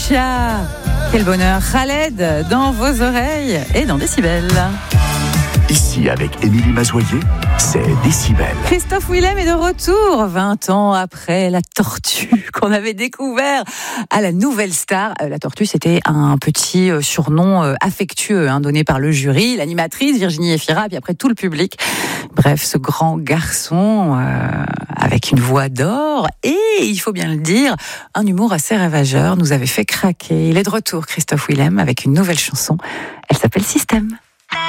Sia. Quel bonheur, Khaled, dans vos oreilles et dans Décibel. Ici, avec Émilie Mazoyer, c'est Décibel. Christophe Willem est de retour, 20 ans après la tortue qu'on avait découvert à la Nouvelle Star. La tortue, c'était un petit surnom affectueux donné par le jury, l'animatrice Virginie Efira, puis après tout le public. Bref, ce grand garçon avec une voix d'or et, il faut bien le dire, un humour assez ravageur nous avait fait craquer. Il est de retour, Christophe Willem, avec une nouvelle chanson. Elle s'appelle Système.